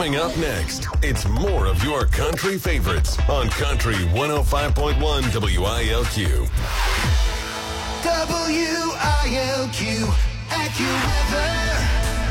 Coming up next, it's more of your country favorites on Country 105.1 WILQ. WILQ AccuWeather.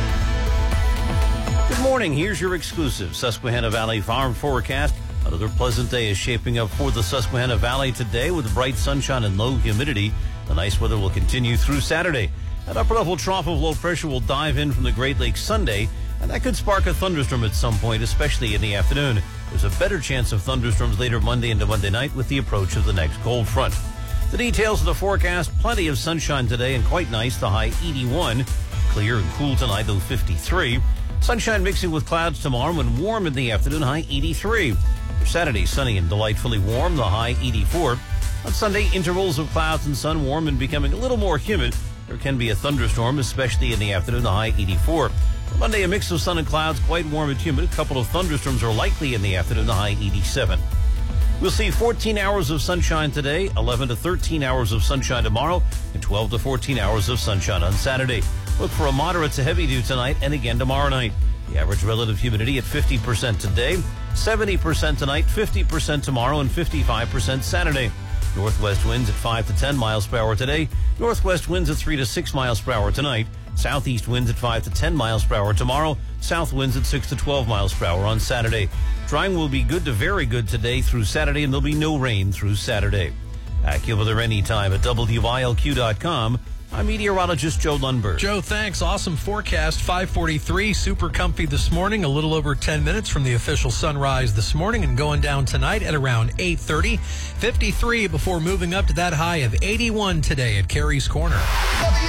Good morning. Here's your exclusive Susquehanna Valley Farm forecast. Another pleasant day is shaping up for the Susquehanna Valley today with bright sunshine and low humidity. The nice weather will continue through Saturday. An upper-level trough of low pressure will dive in from the Great Lakes Sunday, and that could spark a thunderstorm at some point, especially in the afternoon. There's a better chance of thunderstorms later Monday into Monday night with the approach of the next cold front. The details of the forecast: plenty of sunshine today and quite nice, the high 81. Clear and cool tonight, low 53. Sunshine mixing with clouds tomorrow and warm in the afternoon, high 83. For Saturday, sunny and delightfully warm, the high 84. On Sunday, intervals of clouds and sun, warm and becoming a little more humid. There can be a thunderstorm, especially in the afternoon, the high 84. For Monday, a mix of sun and clouds, quite warm and humid. A couple of thunderstorms are likely in the afternoon, the high 87. We'll see 14 hours of sunshine today, 11 to 13 hours of sunshine tomorrow, and 12 to 14 hours of sunshine on Saturday. Look for a moderate to heavy dew tonight and again tomorrow night. The average relative humidity at 50% today, 70% tonight, 50% tomorrow, and 55% Saturday. Northwest winds at 5 to 10 miles per hour today. Northwest winds at 3 to 6 miles per hour tonight. Southeast winds at 5 to 10 miles per hour tomorrow. South winds at 6 to 12 miles per hour on Saturday. Drying will be good to very good today through Saturday, and there'll be no rain through Saturday. AccuWeather anytime at WILQ.com. I'm meteorologist Joe Lundberg. Joe, thanks. Awesome forecast. 5:43, super comfy this morning. A little over 10 minutes from the official sunrise this morning, and going down tonight at around 8:30. 53 before moving up to that high of 81 today at Carey's Corner.